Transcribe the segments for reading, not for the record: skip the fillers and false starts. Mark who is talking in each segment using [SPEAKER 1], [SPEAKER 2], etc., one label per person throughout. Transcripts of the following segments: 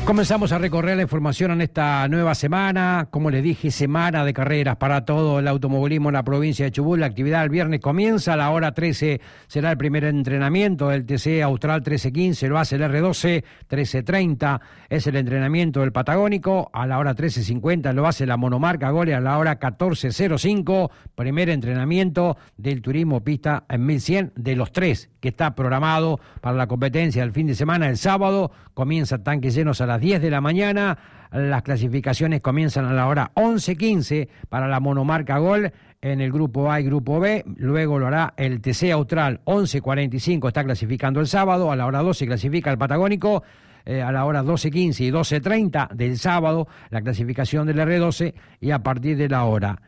[SPEAKER 1] Comenzamos a recorrer la información en esta nueva semana. Como les dije, semana de carreras para todo el automovilismo en la provincia de Chubut. La actividad el viernes comienza, a la hora 13 será el primer entrenamiento del TC Austral 13:15, lo hace el R12, 13:30 es el entrenamiento del Patagónico, a la hora 13:50 lo hace la monomarca Gole, a la hora 14:05, primer entrenamiento del turismo pista en 1100 de los tres que está programado para la competencia del fin de semana. El sábado comienza tanques llenos a las 10 de la mañana, las clasificaciones comienzan a la hora 11:15 para la monomarca Gol en el grupo A y grupo B, luego lo hará el TC Austral 11:45, está clasificando el sábado, a la hora 12 clasifica el Patagónico, a la hora 12:15 y 12:30 del sábado la clasificación del R12 y a partir de la hora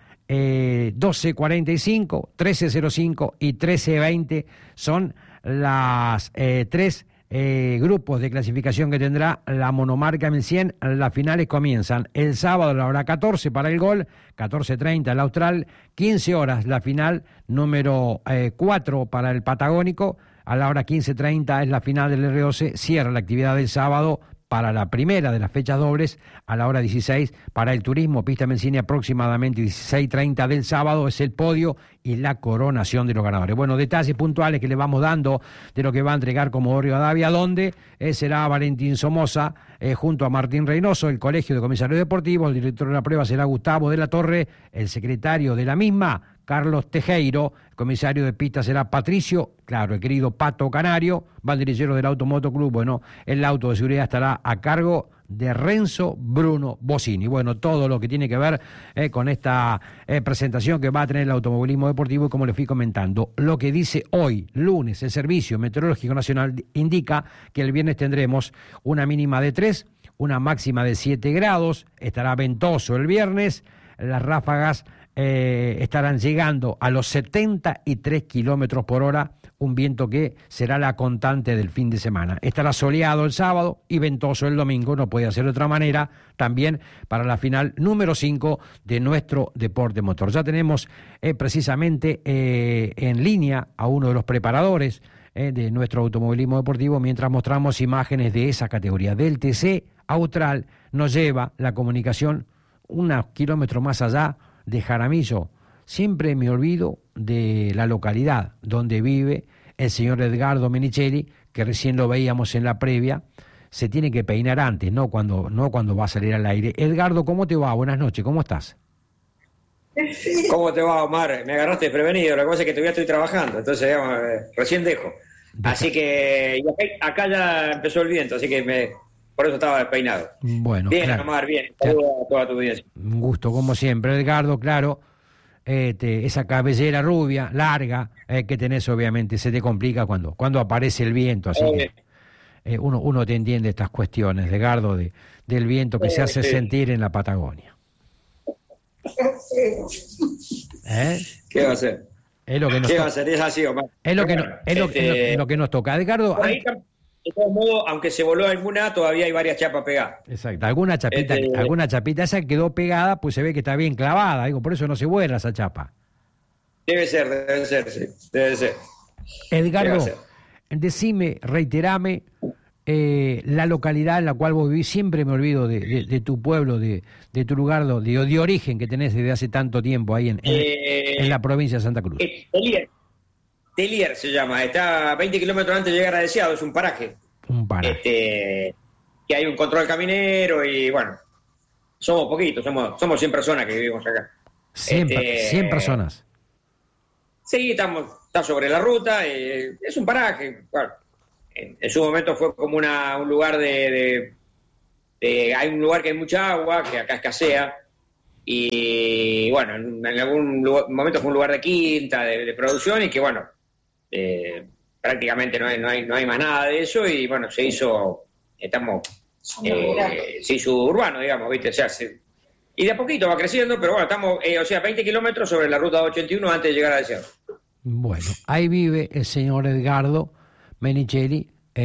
[SPEAKER 1] 12:45, 13:05 y 13:20 son las tres grupos de clasificación que tendrá la monomarca 1100. Las finales comienzan el sábado a la hora 14 para el Gol, 14:30 el Austral, 15 horas la final número 4 para el Patagónico, a la hora 15:30 es la final del R12, cierra la actividad del sábado para la primera de las fechas dobles, a la hora 16 para el turismo pista Mencini, aproximadamente 16:30 del sábado es el podio y la coronación de los ganadores. Bueno, detalles puntuales que le vamos dando de lo que va a entregar Comodoro Rivadavia, donde será Valentín Somoza junto a Martín Reynoso, el Colegio de Comisarios Deportivos, el director de la prueba será Gustavo de la Torre, el secretario de la misma, Carlos Tejero, el comisario de pista será Patricio, claro, el querido Pato Canario, banderillero del Automoto Club. Bueno, el auto de seguridad estará a cargo de Renzo Bruno Bocini. Bueno, todo lo que tiene que ver con esta presentación que va a tener el automovilismo deportivo, y como les fui comentando, lo que dice hoy, lunes, el Servicio Meteorológico Nacional indica que el viernes tendremos una mínima de 3, una máxima de 7 grados, estará ventoso el viernes, las ráfagas estarán llegando a los 73 kilómetros por hora, un viento que será la constante del fin de semana. Estará soleado el sábado y ventoso el domingo, no puede ser de otra manera, también para la final número 5 de nuestro deporte motor. Ya tenemos precisamente en línea a uno de los preparadores de nuestro automovilismo deportivo, mientras mostramos imágenes de esa categoría. Del TC Austral nos lleva la comunicación unos kilómetros más allá de Jaramillo. Siempre me olvido de la localidad donde vive el señor Edgardo Menichelli, que recién lo veíamos en la previa. Se tiene que peinar antes, no cuando va a salir al aire. Edgardo, ¿cómo te va? Buenas noches, ¿cómo estás?
[SPEAKER 2] ¿Cómo te va, Omar? Me agarraste desprevenido, lo que pasa es que todavía estoy trabajando, entonces digamos, recién dejo. Así que acá ya empezó el viento, así que por eso estaba despeinado.
[SPEAKER 1] Bueno,
[SPEAKER 2] bien,
[SPEAKER 1] claro.
[SPEAKER 2] Omar, bien. Saludos a toda tu audiencia.
[SPEAKER 1] Un gusto, como siempre, Edgardo, claro. Esa cabellera rubia, larga, que tenés, obviamente, se te complica cuando aparece el viento, así que uno te entiende estas cuestiones, Edgardo, del viento que se hace sentir en la Patagonia.
[SPEAKER 2] ¿Qué va a hacer?
[SPEAKER 1] Es lo que nos
[SPEAKER 2] ¿Qué va a hacer? Es así, Omar.
[SPEAKER 1] Es lo que nos toca. Edgardo,
[SPEAKER 2] por ahí, de todos modos, aunque se voló alguna, todavía hay varias chapas pegadas.
[SPEAKER 1] Exacto, alguna chapita esa quedó pegada, pues se ve que está bien clavada, digo, por eso no se vuela esa chapa.
[SPEAKER 2] Debe ser, sí, debe ser.
[SPEAKER 1] Edgardo, decime, reiterame, la localidad en la cual vos vivís, siempre me olvido de tu pueblo, de tu lugar de origen que tenés desde hace tanto tiempo ahí en la provincia de Santa Cruz.
[SPEAKER 2] Telier se llama, está a 20 kilómetros antes de llegar a Deseado, es un paraje. Que hay un control caminero y bueno, somos poquitos, somos 100 personas que vivimos acá.
[SPEAKER 1] 100 personas.
[SPEAKER 2] Sí, está sobre la ruta, es un paraje, bueno, en su momento fue como un lugar hay un lugar que hay mucha agua, que acá escasea, y bueno, en algún momento fue un lugar de quinta, de producción, y que bueno, prácticamente no hay más nada de eso, y bueno, se hizo urbano, digamos, ¿viste? O sea, y de a poquito va creciendo, pero bueno, estamos, 20 kilómetros sobre la ruta 81 antes de llegar a Deseado.
[SPEAKER 1] Bueno, ahí vive el señor Edgardo Menichelli,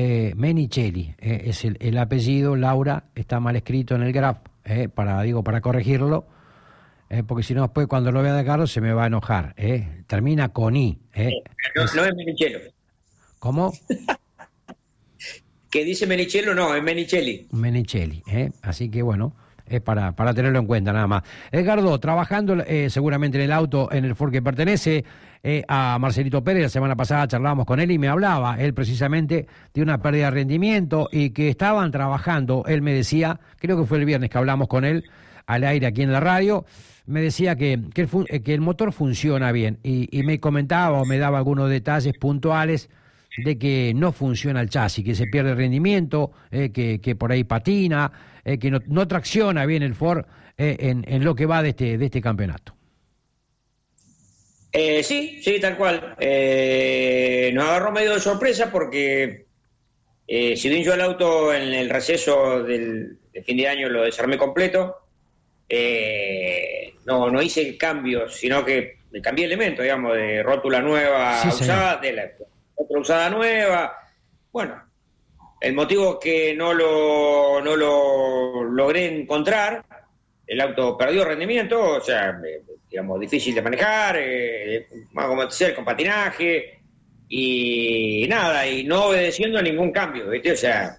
[SPEAKER 1] es el apellido, Laura, está mal escrito en el graph, para corregirlo, porque si no después cuando lo vea de Edgardo se me va a enojar, termina con I.
[SPEAKER 2] No es Menichelo.
[SPEAKER 1] ¿Cómo?
[SPEAKER 2] que dice Menichello, no, es Menichelli.
[SPEAKER 1] Menichelli, así que bueno, es para tenerlo en cuenta nada más. Edgardo, trabajando seguramente en el auto, en el Ford que pertenece a Marcelito Pérez, la semana pasada charlábamos con él y me hablaba, él precisamente, de una pérdida de rendimiento y que estaban trabajando, él me decía, creo que fue el viernes que hablamos con él, al aire aquí en la radio, me decía que el motor funciona bien y me comentaba o me daba algunos detalles puntuales de que no funciona el chasis, que se pierde rendimiento, que por ahí patina, que no tracciona bien el Ford en lo que va de este campeonato.
[SPEAKER 2] Sí, tal cual. Nos agarró medio de sorpresa porque si bien yo el auto en el receso del fin de año lo desarmé completo, no hice cambios, sino que me cambié elemento, digamos, de rótula nueva usada, de la otra usada nueva. Bueno, el motivo que no lo logré encontrar, el auto perdió rendimiento, o sea, digamos, difícil de manejar, más como decir, con patinaje, y nada, y no obedeciendo a ningún cambio, ¿viste? O sea,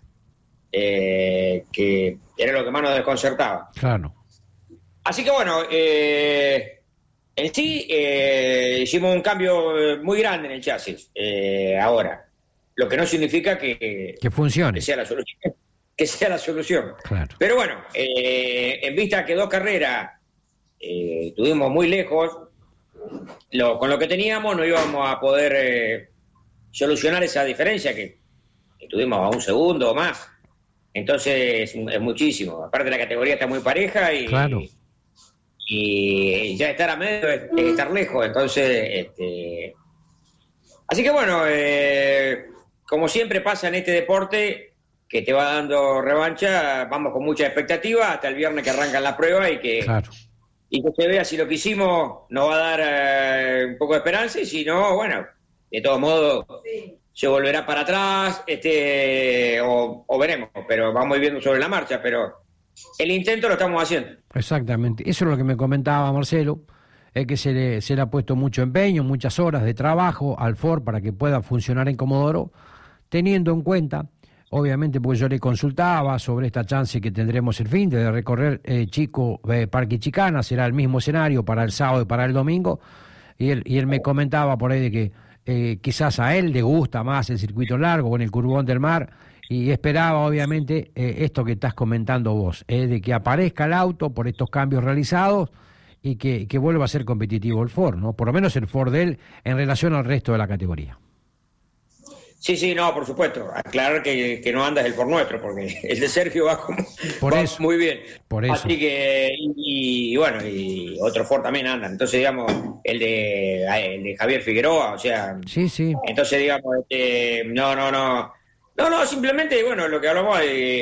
[SPEAKER 2] que era lo que más nos desconcertaba.
[SPEAKER 1] Claro.
[SPEAKER 2] Así que bueno, en sí hicimos un cambio muy grande en el chasis ahora, lo que no significa que
[SPEAKER 1] funcione,
[SPEAKER 2] que sea la solución.
[SPEAKER 1] Claro.
[SPEAKER 2] Pero bueno, en vista que 2 carreras estuvimos muy lejos, con lo que teníamos no íbamos a poder solucionar esa diferencia que tuvimos a 1 segundo o más. Entonces es muchísimo. Aparte la categoría está muy pareja y,
[SPEAKER 1] claro.
[SPEAKER 2] Y ya estar a medio es estar lejos. Entonces, así que bueno, como siempre pasa en este deporte, que te va dando revancha, vamos con mucha expectativa hasta el viernes que arrancan las pruebas y que se vea si lo que hicimos nos va a dar un poco de esperanza, y si no, bueno, de todos modos se volverá para atrás, o veremos, pero vamos viendo sobre la marcha, pero el intento lo estamos haciendo.
[SPEAKER 1] Exactamente, eso es lo que me comentaba Marcelo, es que se le ha puesto mucho empeño, muchas horas de trabajo al Ford para que pueda funcionar en Comodoro, teniendo en cuenta, obviamente, porque yo le consultaba sobre esta chance que tendremos el fin de recorrer Parque Chicana, será el mismo escenario para el sábado y para el domingo, y él me comentaba por ahí de que quizás a él le gusta más el circuito largo con el Curvón del Mar, y esperaba obviamente esto que estás comentando vos, de que aparezca el auto por estos cambios realizados y que vuelva a ser competitivo el Ford, ¿no? Por lo menos el Ford de él en relación al resto de la categoría.
[SPEAKER 2] Sí, no, por supuesto. Aclarar que no anda el Ford nuestro, porque el de Sergio va muy bien.
[SPEAKER 1] Por eso.
[SPEAKER 2] Así que, y bueno, y otro Ford también andan. Entonces, digamos, el de Javier Figueroa, o sea.
[SPEAKER 1] Sí.
[SPEAKER 2] Entonces, digamos, no, simplemente, bueno, lo que hablamos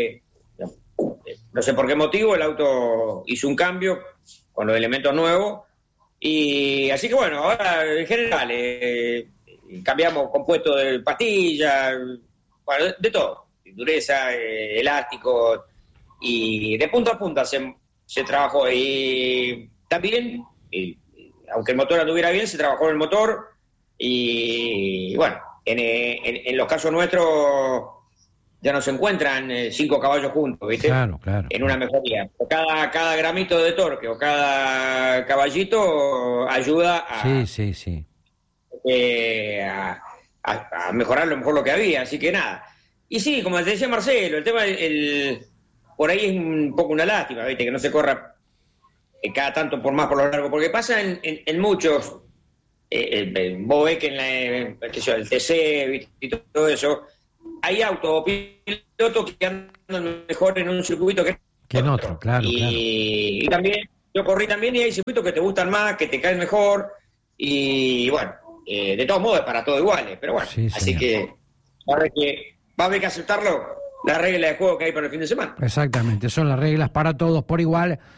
[SPEAKER 2] no sé por qué motivo el auto hizo un cambio con los elementos nuevos, y así que bueno, ahora en general cambiamos compuesto de pastillas, bueno, de todo, dureza, elástico, y de punta a punta se trabajó. Y también, aunque el motor anduviera bien, se trabajó en el motor, y bueno, en los casos nuestros ya no se encuentran 5 caballos juntos, ¿viste?
[SPEAKER 1] Claro.
[SPEAKER 2] En una mejoría. Cada gramito de torque o cada caballito ayuda a...
[SPEAKER 1] Sí.
[SPEAKER 2] A mejorar lo mejor lo que había, así que nada. Y sí, como te decía Marcelo, el tema por ahí es un poco una lástima, ¿viste? Que no se corra cada tanto por lo largo, porque pasa en muchos, vos ves que en el TC, ¿viste? Y todo eso, hay autopilotos que andan mejor en un circuito que
[SPEAKER 1] en otro, claro.
[SPEAKER 2] Y también, yo corrí también, y hay circuitos que te gustan más, que te caen mejor, y bueno, de todos modos es para todos iguales, pero bueno, así que va a haber que aceptarlo, las reglas de juego que hay para el fin de semana.
[SPEAKER 1] Exactamente, son las reglas para todos por igual,